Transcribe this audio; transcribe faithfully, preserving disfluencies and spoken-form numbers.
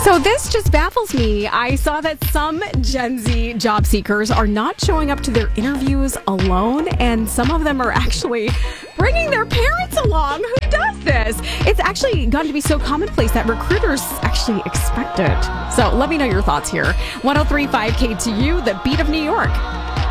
So this just baffles me. I saw that some Gen Z job seekers are not showing up to their interviews alone, and some of them are actually bringing their parents along. Who does this? It's actually gotten to be so commonplace that recruiters actually expect it. So let me know your thoughts here. one oh three point five K T U, the beat of New York.